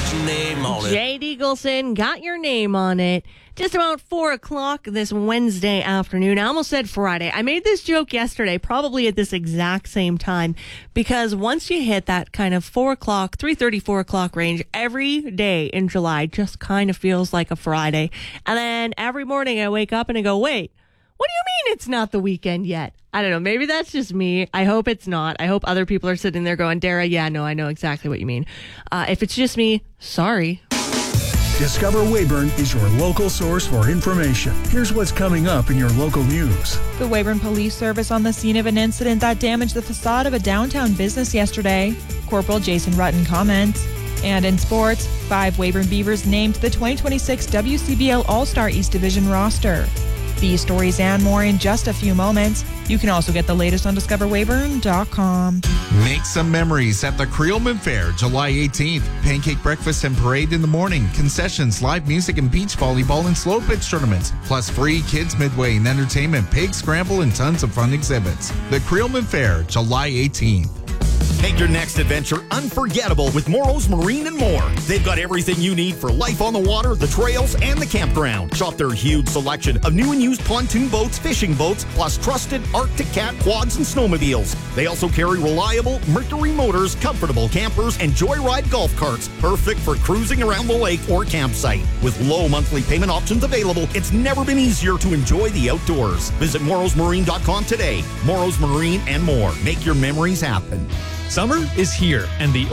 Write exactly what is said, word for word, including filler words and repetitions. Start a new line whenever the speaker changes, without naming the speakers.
your name on it.
Jade Eagleson, Got Your Name on It. Just about four o'clock this Wednesday afternoon. I almost said Friday. I made this joke yesterday, probably at this exact same time, because once you hit that kind of four o'clock, three thirty, four o'clock range, every day in July just kind of feels like a Friday. And then every morning I wake up and I go, wait, what do you mean it's not the weekend yet? I don't know. Maybe that's just me. I hope it's not. I hope other people are sitting there going, Dara, yeah, no, I know exactly what you mean. Uh, if it's just me, sorry.
Discover Weyburn is your local source for information. Here's what's coming up in your local news.
The Weyburn Police Service on the scene of an incident that damaged the facade of a downtown business yesterday. Corporal Jason Rutten comments. And in sports, five Weyburn Beavers named to the twenty twenty-six W C B L All-Star East Division roster. These stories and more in just a few moments. You can also get the latest on discover weyburn dot com.
Make some memories at the Creelman Fair, July eighteenth. Pancake breakfast and parade in the morning. Concessions, live music, and beach volleyball and slow pitch tournaments. Plus free kids midway and entertainment, pig scramble, and tons of fun exhibits. The Creelman Fair, July eighteenth.
Make your next adventure unforgettable with Morrow's Marine and More. They've got everything you need for life on the water, the trails, and the campground. Shop their huge selection of new and used pontoon boats, fishing boats, plus trusted Arctic Cat quads and snowmobiles. They also carry reliable Mercury motors, comfortable campers, and joyride golf carts, perfect for cruising around the lake or campsite. With low monthly payment options available, it's never been easier to enjoy the outdoors. Visit morrows marine dot com today. Morrow's Marine and More. Make your memories happen.
Summer is here, and the